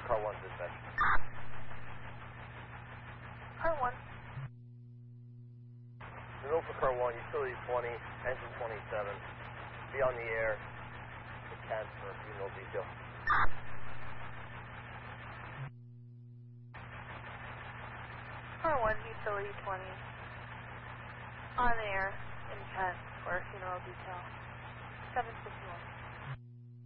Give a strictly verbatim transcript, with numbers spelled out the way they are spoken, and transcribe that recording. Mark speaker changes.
Speaker 1: Car one dispatch.
Speaker 2: Car one.
Speaker 1: Renewal for car one, utility twenty, engine twenty-seven. Be on the air. The cab for a funeral detail.
Speaker 2: Car one, utility twenty. On air, in Kent for funeral detail. seven fifty-one.